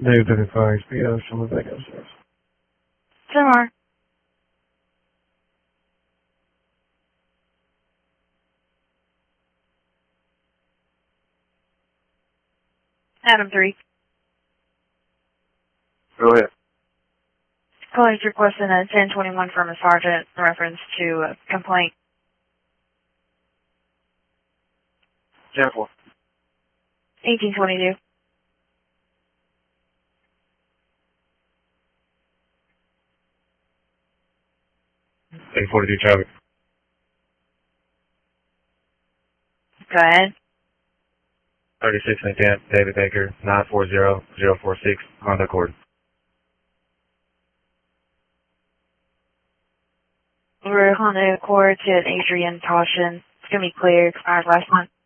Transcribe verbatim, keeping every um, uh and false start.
Dave thirty-five, H P O, someone back upstairs. Tomorrow. Adam three. Go ahead. Calling requesting a ten twenty-one from a sergeant in reference to a complaint. ten four. eighteen twenty-two. eight forty-two traffic. Go ahead. thirty-six and ten, David Baker, nine four zero zero four six, Honda Accord. We're Honda Accord to Adrian Caution. It's going to be clear. Expired last month.